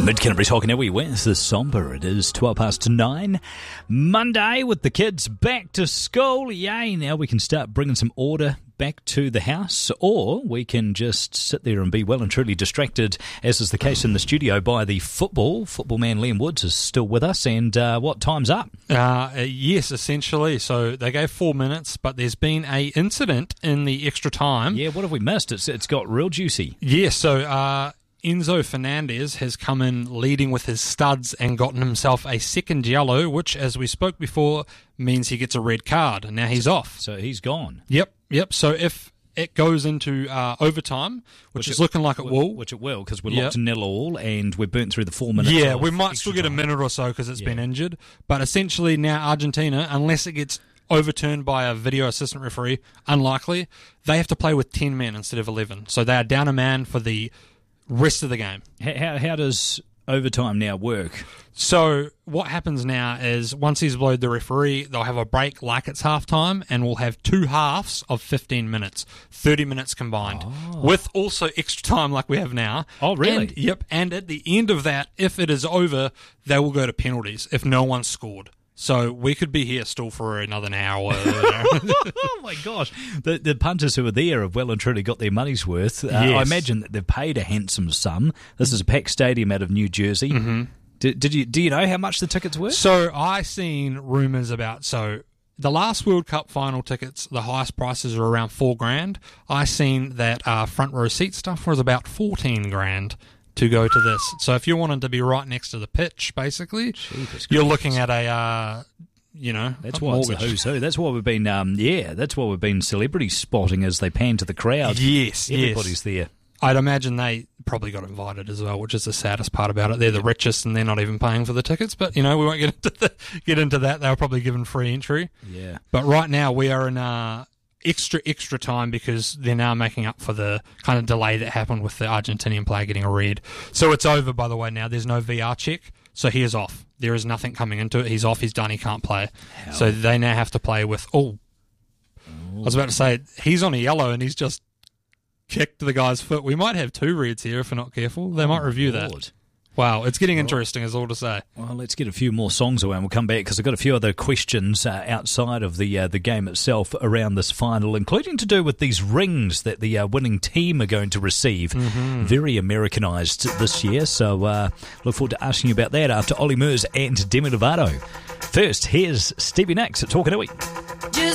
Mid-Canterbury Talking Iwi with the Somber. It is 9:12 Monday with the kids back to school. Yay, now we can start bringing some order back to the house, or we can just sit there and be well and truly distracted, as is the case in the studio, by the football. Football man Liam Woods is still with us, and what, time's up? Yes, essentially. So they gave 4 minutes, but there's been a incident in the extra time. Yeah, what have we missed? It's got real juicy. Yeah, so Enzo Fernandez has come in leading with his studs and gotten himself a second yellow, which, as we spoke before, means he gets a red card, and now he's off. So he's gone. Yep. So if it goes into overtime, which is looking like it will. Which it will, because we're locked to 0-0 and we're burnt through the 4 minutes. Yeah, we might still get a minute or so because it's been injured. But essentially now Argentina, unless it gets overturned by a video assistant referee, unlikely, they have to play with 10 men instead of 11. So they are down a man for the rest of the game. How does overtime now work? So what happens now is once he's blowed the referee, they'll have a break like it's halftime, and we'll have two halves of 15 minutes, 30 minutes combined, with also extra time like we have now. Oh, really? And at the end of that, if it is over, they will go to penalties if no one's scored. So we could be here still for another hour. Oh my gosh. The punters who are there have well and truly got their money's worth. Yes. I imagine that they've paid a handsome sum. This is a packed stadium out of New Jersey. Mm-hmm. Do you know how much the tickets were? So I seen rumours about, the last World Cup final tickets, the highest prices are around $4,000. I seen that front row seat stuff was about $14,000 to go to this. So if you wanted to be right next to the pitch, basically, you're looking at a that's why it's the who's who. That's why we've been that's why we've been celebrity spotting as they pan to the crowd. Yes, everybody's there. I'd imagine they probably got invited as well, which is the saddest part about it. They're the richest and they're not even paying for the tickets. But we won't get into that. They were probably given free entry. Yeah. But right now we are in extra time because they're now making up for the kind of delay that happened with the Argentinian player getting a red. So it's over, by the way, now. There's no VR check, so he is off. There is nothing coming into it. He's off, he's done, he can't play. Hell. So they now have to play with, I was about to say, he's on a yellow and he's just kicked the guy's foot. We might have two reds here if we're not careful. They might review that. Wow, it's getting interesting is all to say. Well, let's get a few more songs away and we'll come back because I've got a few other questions outside of the game itself around this final, including to do with these rings that the winning team are going to receive. Mm-hmm. Very Americanised this year, so look forward to asking you about that after Ollie Murs and Demi Lovato. First, here's Stevie Nicks at Talking Iwi.